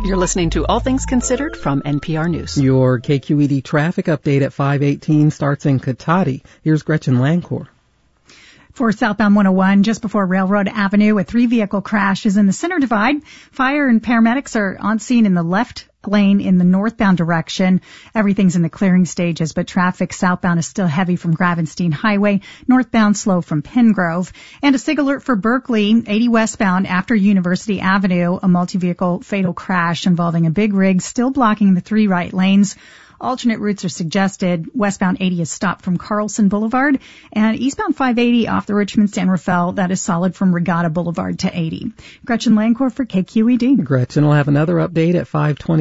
You're listening to All Things Considered from NPR News. Your KQED traffic update at 5:18 starts in Cotati. Here's Gretchen Lancourt. For southbound 101, just before Railroad Avenue, a 3-vehicle crash is in the center divide. Fire and paramedics are on scene in the left lane in the northbound direction. Everything's in the clearing stages, but traffic southbound is still heavy from Gravenstein Highway, northbound slow from Pengrove. And a SIG alert for Berkeley, 80 westbound after University Avenue, a multi-vehicle fatal crash involving a big rig still blocking the 3 right lanes. Alternate routes are suggested. Westbound 80 is stopped from Carlson Boulevard, and eastbound 580 off the Richmond-San Rafael, that is solid from Regatta Boulevard to 80. Gretchen Lancourt for KQED. Gretchen will have another update at 5:20.